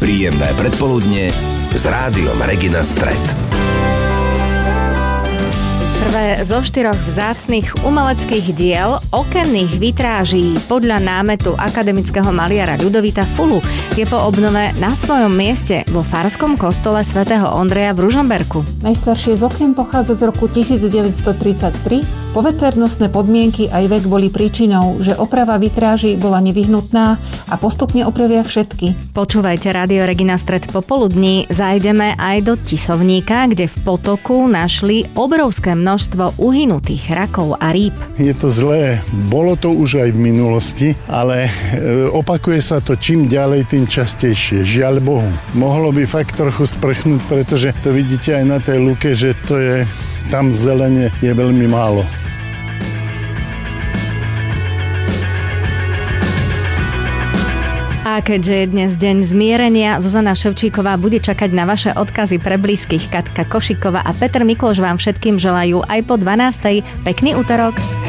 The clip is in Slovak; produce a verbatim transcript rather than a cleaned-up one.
Príjemné predpoludnie s Rádiom Regina Stret. Prvé zo štyroch vzácnych umeleckých diel okenných vitráží podľa námetu akademického maliara Ľudovita Fulu je po obnove na svojom mieste vo farskom kostole svätého Ondreja v Ružomberku. Najstaršie z okien pochádza z roku devätnásťstotridsaťtri. Poveternostné podmienky aj vek boli príčinou, že oprava vitráží bola nevyhnutná a postupne opravia všetky. Počúvajte Rádio Regina Stret popoludní. Zajdeme aj do Tisovníka, kde v potoku našli obrovské množstvo uhynutých rakov a rýb. Je to zlé. Bolo to už aj v minulosti, ale opakuje sa to čím ďalej, tým častejšie. Žiaľ Bohu. Mohlo by fakt trochu sprchnúť, pretože to vidíte aj na tej luke, že to je tam zelene je veľmi málo. A keďže je dnes deň zmierenia, Zuzana Ševčíková bude čakať na vaše odkazy pre blízkych. Katka Košiková a Peter Mikloš vám všetkým želajú aj po dvanástej pekný utorok.